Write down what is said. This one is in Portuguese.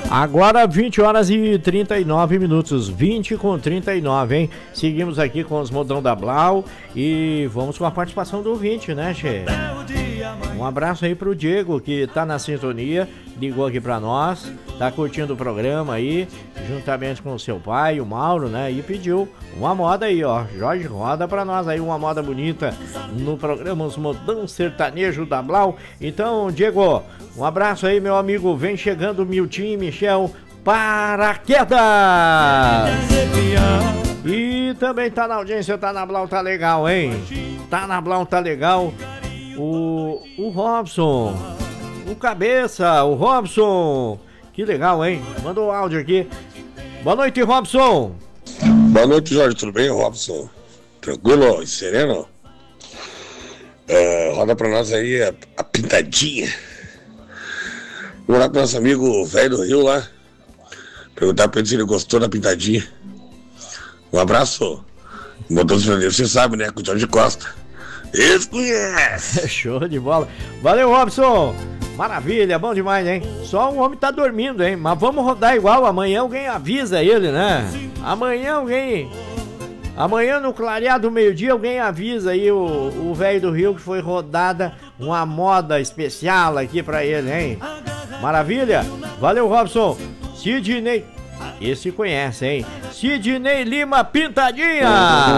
Agora 20 horas e 39 minutos, 20 com 39, hein? Seguimos aqui com os modão da Blau e vamos com a participação do ouvinte, né, Che? Um abraço aí pro Diego, que tá na sintonia, ligou aqui pra nós, tá curtindo o programa aí, juntamente com o seu pai, o Mauro, né? E pediu uma moda aí, ó. Jorge, roda pra nós aí uma moda bonita no programa Os Modão Sertanejo da Blau. Então, Diego, um abraço aí, meu amigo. Vem chegando o Miltinho e Michel Paraquedas. E também tá na audiência, tá na Blau, tá legal, hein? Tá na Blau, tá legal. O Robson, o Cabeça, o Robson. Que legal, hein? Mandou o áudio aqui. Boa noite, Robson. Boa noite, Jorge. Tudo bem, Robson? Tranquilo e sereno? Roda pra nós aí a pintadinha. Vou lá pro nosso amigo velho do Rio lá. Perguntar pra ele se ele gostou da pintadinha. Um abraço. Motor Sertanejo, você sabe, né? Com o Jorge Costa. Eles conhecem. Show de bola. Valeu, Robson. Maravilha, bom demais, hein? Só o homem tá dormindo, hein? Mas vamos rodar igual. Amanhã alguém avisa ele, né? Amanhã no clareado do meio-dia alguém avisa aí o velho do Rio que foi rodada uma moda especial aqui pra ele, hein? Maravilha. Valeu, Robson. Sidney. Esse conhece, hein? Sidney Lima Pintadinha.